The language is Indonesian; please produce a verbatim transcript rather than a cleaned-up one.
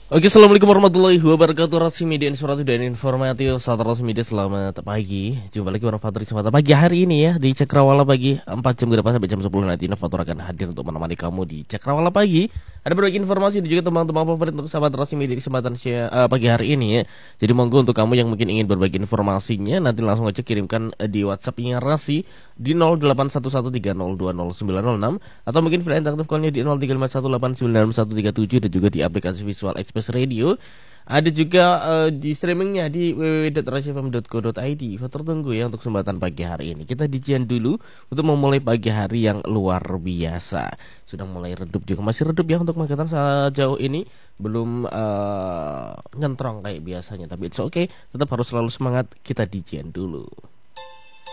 Oke, assalamualaikum warahmatullahi wabarakatuh. Rasi Media Inspiratif dan Informatif. Sahabat Rasi Media, selamat pagi. Jumpa lagi orang Fatur kesempatan pagi hari ini ya di Cakrawala Pagi. Empat jam ke depan sampai jam sepuluh nanti Fatur akan hadir untuk menemani kamu di Cakrawala Pagi. Ada berbagai informasi dan juga teman-teman favorit untuk sahabat Rasi Media di kesempatan uh, pagi hari ini ya. Jadi monggo untuk kamu yang mungkin ingin berbagi informasinya, nanti langsung aja kirimkan uh, di WhatsApp-nya Rasi di nol delapan satu satu tiga nol dua nol sembilan nol enam atau mungkin via interaktif call-nya di nol tiga lima satu delapan sembilan satu tiga tujuh dan juga di aplikasi Visual Express Radio. Ada juga uh, di streamingnya di w w w titik rasi f m titik co titik i d. Tertunggu ya untuk kesempatan pagi hari ini. Kita dijian dulu untuk memulai pagi hari yang luar biasa. Sudah mulai redup juga, masih redup ya untuk kegiatan sejauh ini. Belum uh, ngentrong kayak biasanya, tapi it's okay. Tetap harus selalu semangat. Kita dijian dulu.